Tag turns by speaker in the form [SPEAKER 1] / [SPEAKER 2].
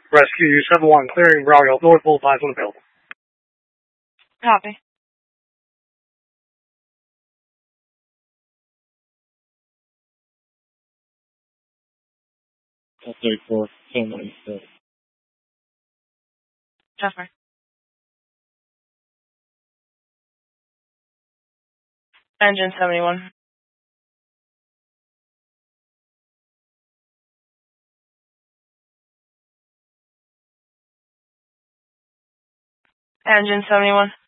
[SPEAKER 1] Rescue 7-1, clearing Bravo, North Pole 5 unavailable.
[SPEAKER 2] Copy.
[SPEAKER 3] I'll take 4, 10-1.
[SPEAKER 2] Jasper. Engine 71. Engine 71.